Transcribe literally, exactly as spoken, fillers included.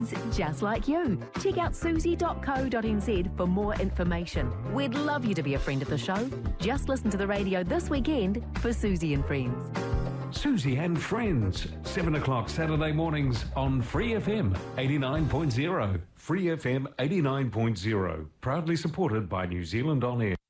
just like you. Check out susie dot co dot n z for more information. We'd love you to be a friend of the show. Just listen to the radio this weekend for Susie and Friends. Susie and Friends, seven o'clock Saturday mornings on Free F M eighty-nine point zero. Free F M eighty-nine point zero, proudly supported by New Zealand On Air.